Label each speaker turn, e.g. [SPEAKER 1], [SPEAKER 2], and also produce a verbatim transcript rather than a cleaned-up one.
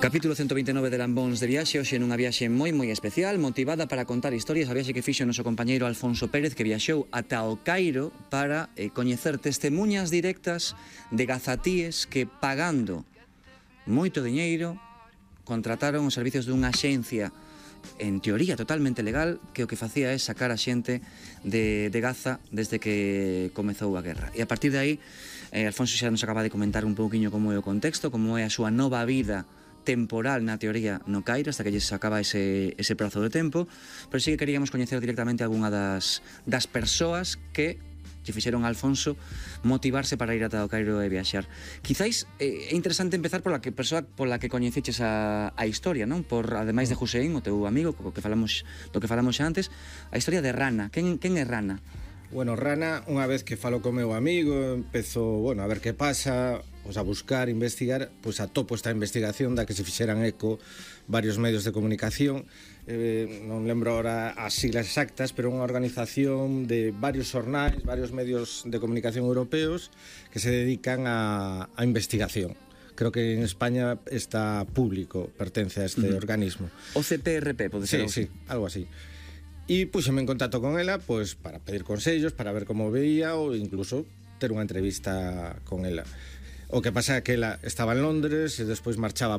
[SPEAKER 1] Capítulo ciento vinte e nove de Lambóns de Viaxe, hoxe nunha viaxe moi moi especial, motivada para contar historias, a viaxe que fixo o noso compañeiro Alfonso Pérez, que viaxou ata o Cairo para eh, coñecer testemunhas directas de gazatíes que, pagando moito diñeiro, contrataron os servicios dunha axencia en teoría totalmente legal, que o que facía é sacar a xente de, de Gaza desde que comezou a guerra. E a partir de aí, eh, Alfonso xa nos acaba de comentar un pouquiño como é o contexto, como é a súa nova vida temporal na teoría no Cairo, hasta que lles acaba ese, ese prazo de tempo, pero sí que queríamos coñecer directamente algunha das, das persoas que lle fixeron a Alfonso motivarse para ir ata o Cairo e viaxar. Quizáis eh, é interesante empezar pola que persoa pola que coñeceches a, a historia, non? Por, ademais de Hussein, o teu amigo, co que falamos, do que falamos xa antes, a historia de Rana. Quen, quen é Rana?
[SPEAKER 2] Bueno, Rana, unha vez que falo co meu amigo, empezo, bueno, a ver que pasa, pois a buscar, investigar, pois atopo esta investigación da que se fixeran eco varios medios de comunicación, eh, non lembro ahora as siglas exactas, pero unha organización de varios xornais, varios medios de comunicación europeos que se dedican a, a investigación. Creo que en España está público, pertence a este uh-huh. organismo.
[SPEAKER 1] O C P R P, pode ser?
[SPEAKER 2] Sí, sí, algo así. E puxeme en contacto con ela, pois, para pedir consellos, para ver como veía ou incluso ter unha entrevista con ela. O que pasa é que ela estaba en Londres e despois marchaba